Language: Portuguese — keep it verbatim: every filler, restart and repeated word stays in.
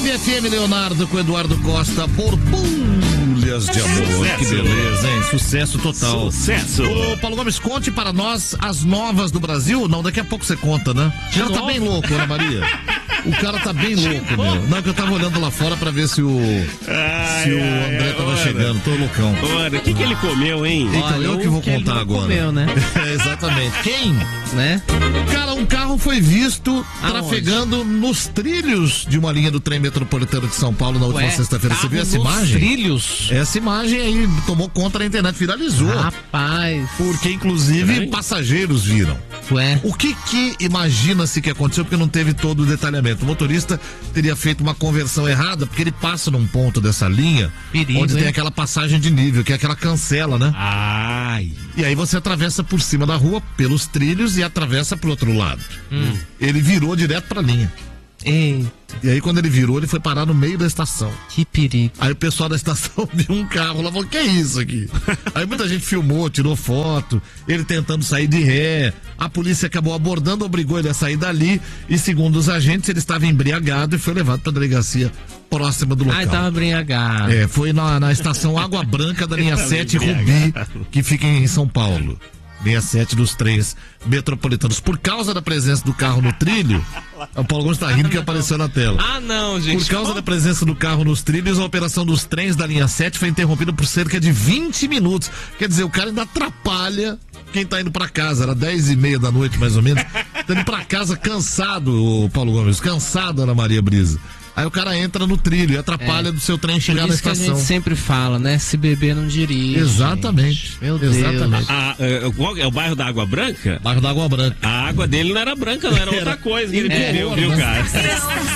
Vibe F M, Leonardo com Eduardo Costa, Borbulhas de Amor. Sucesso. Que beleza, hein? Sucesso total. Sucesso. Ô, Paulo Gomes, conte para nós as novas do Brasil. Não, daqui a pouco você conta, né? O cara tá bem louco, Ana Maria. O cara tá bem louco, meu. Não, que eu tava olhando lá fora pra ver se o, Ai, se o ai, André ai, tava olha. chegando. Tô loucão. Olha, o que que ele comeu, hein? Então, Olha, eu que vou que ele contar não agora. comeu, né? É, exatamente. Quem? Né? Cara, um carro foi visto Aonde? trafegando nos trilhos de uma linha do trem metropolitano de São Paulo na última Ué, sexta-feira. Você carro viu essa nos imagem? Trilhos. Essa imagem aí tomou conta da internet, viralizou. Rapaz. Porque, inclusive, Peraí. passageiros viram. Ué. O que que imagina-se que aconteceu, porque não teve todo o detalhamento. O motorista teria feito uma conversão errada, porque ele passa num ponto dessa linha, Perigo, onde tem hein? aquela passagem de nível, que é aquela cancela, né? Ai. E aí você atravessa por cima da rua, pelos trilhos, e atravessa pro outro lado. Hum. Ele virou direto pra linha. Ei, E aí quando ele virou, ele foi parar no meio da estação. que perigo. Aí o pessoal da estação viu um carro lá e falou, que é isso aqui? Aí muita gente filmou, tirou foto, ele tentando sair de ré. A polícia acabou abordando, obrigou ele a sair dali e, segundo os agentes, ele estava embriagado e foi levado para a delegacia próxima do local. Ai, tava embriagado. É, foi na, na estação Água Branca da linha sete Rubi, que fica em São Paulo. Linha sete dos trens metropolitanos. Por causa da presença do carro no trilho, o Paulo Gomes tá rindo que apareceu na tela. Ah, não, gente. Por causa da presença do carro nos trilhos, a operação dos trens da linha sete foi interrompida por cerca de vinte minutos. Quer dizer, o cara ainda atrapalha quem tá indo pra casa. Era dez e meia da noite, mais ou menos. Tá indo pra casa cansado, o Paulo Gomes. Cansado, Ana Maria Brisa. Aí o cara entra no trilho e atrapalha É. do seu trem chegar Por na isso que a estação. gente sempre fala, né? Se beber, não dirige. Exatamente. gente. Meu Deus. Exatamente. Ah, é, qual é o bairro da Água Branca? Bairro da Água Branca. A água dele não era branca, não era outra coisa que ele incolor, bebeu, viu, né? cara?